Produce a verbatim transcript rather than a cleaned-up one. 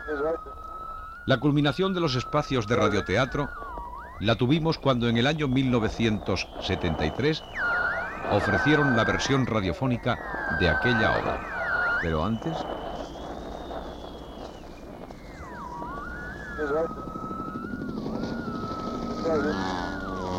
La culminación de los espacios de radioteatro la tuvimos cuando en el año mil novecientos setenta y tres ofrecieron la versión radiofónica de aquella obra. Pero antes... Right.